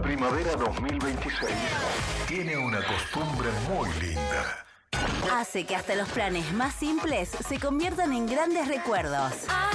La primavera 2026 tiene una costumbre muy linda. Hace que hasta los planes más simples se conviertan en grandes recuerdos.